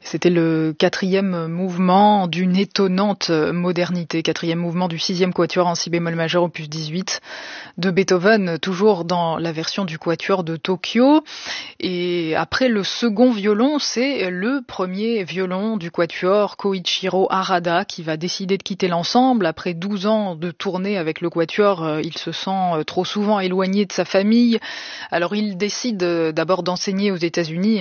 C'était le quatrième mouvement d'une étonnante modernité, quatrième mouvement du sixième quatuor en si bémol majeur opus 18 de Beethoven, toujours dans la version du quatuor de Tokyo. Et après le second violon, c'est le premier violon du quatuor, Koichiro Harada, qui va décider de quitter l'ensemble. Après 12 ans de tournée avec le quatuor, il se sent trop souvent éloigné de sa famille. Alors il décide d'abord d'enseigner aux États-Unis,